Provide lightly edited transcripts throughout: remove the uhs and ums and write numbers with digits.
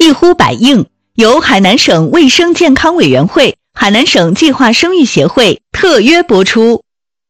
一呼百应，由海南省卫生健康委员会、海南省计划生育协会特约播出。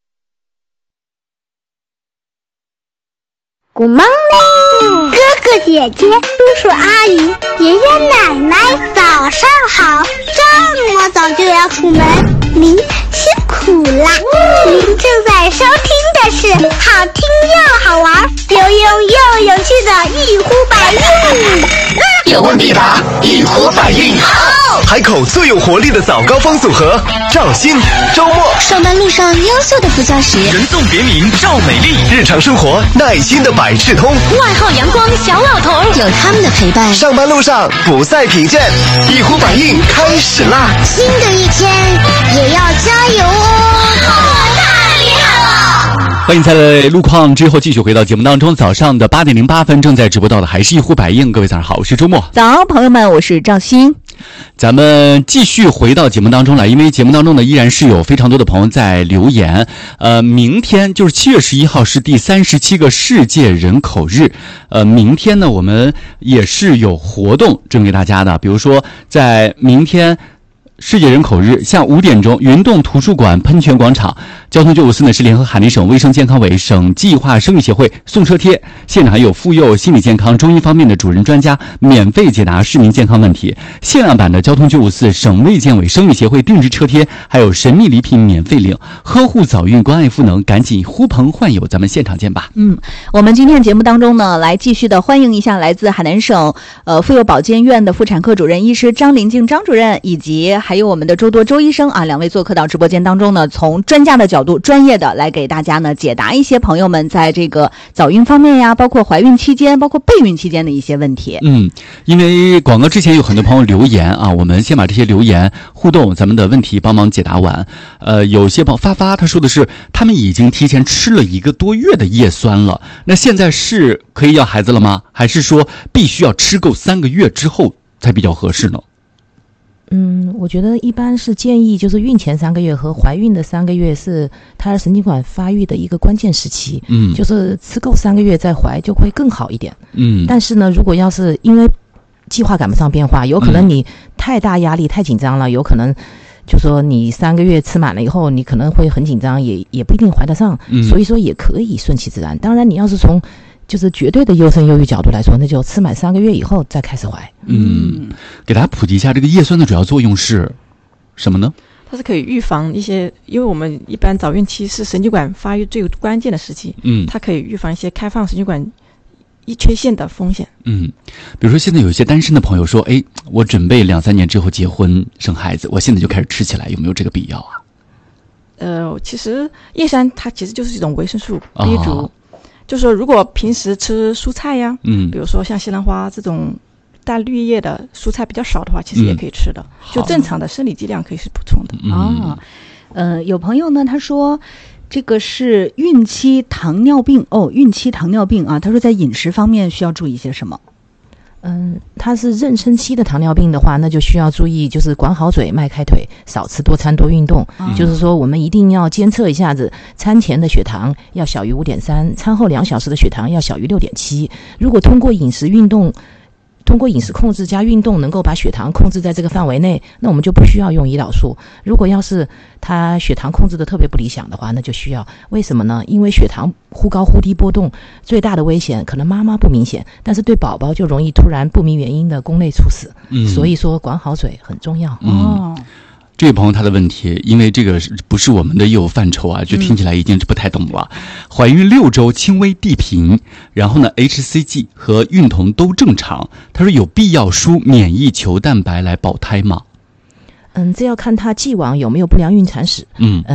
Good morning， 哥哥姐姐、叔叔阿姨、爷爷奶奶，早上好！这么早就要出门，您辛苦啦！您正在收听的是好听又好玩、有用又有趣的一呼百应。 有问必答，一呼百应。好，海口最有活力的早高峰组合，赵鑫、周末。 上班路上优秀的副驾驶， 人送别名赵美丽。日常生活耐心的百事通， 外号阳光小老头，有他们的陪伴， 上班路上不再疲倦。一呼百应开始啦！ 新的一天也要加油哦！ 太厉害了！ 欢迎在路况之后继续回到节目当中。早上的8点08分正在直播到的还是一呼百应。各位早上好，我是周末。 早，朋友们，我是赵鑫。 咱们继续回到节目当中来，因为节目当中呢依然是有非常多的朋友在留言。明天就是7月11号是第37个世界人口日。明天呢我们也是有活动赠给大家的，比如说在明天世界人口日下午5点钟，云洞图书馆喷泉广场，交通954呢是联合海南省卫生健康委、省计划生育协会送车贴，现场还有妇幼心理健康、中医方面的主任专家免费解答市民健康问题，限量版的交通954省卫健委生育协会定制车贴，还有神秘礼品免费领，呵护早孕，关爱赋能，赶紧呼朋唤友，咱们现场见吧。 我们今天节目当中呢，来继续的欢迎一下来自海南省妇幼保健院的妇产科主任医师张林静张主任，以及还有我们的周多周医生啊，两位做客到直播间当中呢，从专家的角度专业的来给大家呢解答一些朋友们在这个早孕方面呀，包括怀孕期间，包括备孕期间的一些问题。 因为广告之前有很多朋友留言啊，我们先把这些留言互动咱们的问题帮忙解答完。有些朋友发他说的是他们已经提前吃了1个多月的叶酸了，那现在是可以要孩子了吗？还是说必须要吃够3个月之后才比较合适呢？ 我觉得一般是建议就是孕前3个月和怀孕的3个月是胎儿神经管发育的一个关键时期，就是吃够3个月再怀就会更好一点。但是呢，如果要是因为计划赶不上变化，有可能你太大压力太紧张了，有可能就说你3个月吃满了以后，你可能会很紧张，也不一定怀得上，所以说也可以顺其自然。当然你要是从就是绝对的优生优育角度来说，那就吃满3个月以后再开始怀。 给大家普及一下，这个叶酸的主要作用是什么呢？ 它是可以预防一些，因为我们一般早孕期是神经管发育最关键的时期，它可以预防一些开放神经管缺陷的风险。 比如说现在有一些单身的朋友说，我准备2-3年之后结婚生孩子，我现在就开始吃起来，有没有这个必要啊？ 其实叶酸它其实就是一种维生素 B 族。就是说如果平时吃蔬菜呀，比如说像西兰花这种带绿叶的蔬菜比较少的话，其实也可以吃的，就正常的生理剂量可以是补充的。 有朋友呢他说这个是孕期糖尿病啊，他说在饮食方面需要注意些什么？ 它是妊娠期的糖尿病的话，那就需要注意，就是管好嘴，迈开腿，少吃多餐多运动。就是说我们一定要监测一下子，餐前的血糖要小于5.3，餐后2小时的血糖要小于6.7。如果通过饮食控制加运动能够把血糖控制在这个范围内，那我们就不需要用胰岛素。如果要是他血糖控制的特别不理想的话，那就需要。为什么呢？因为血糖忽高忽低波动，最大的危险可能妈妈不明显，但是对宝宝就容易突然不明原因的宫内猝死。所以说管好嘴很重要。 这位朋友他的问题，因为这个不是我们的业务范畴啊，就听起来已经不太懂了。怀孕6周轻微地贫，然后呢 HCG 和孕酮都正常，他说有必要输免疫球蛋白来保胎吗？ 这要看他既往有没有不良孕产史。